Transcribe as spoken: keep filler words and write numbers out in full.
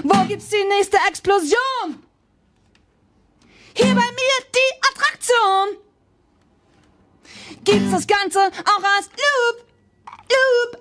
Wo gibt's die nächste Explosion? Hier bei mir die Attraktion. Gibt's das Ganze auch als Loop, Loop,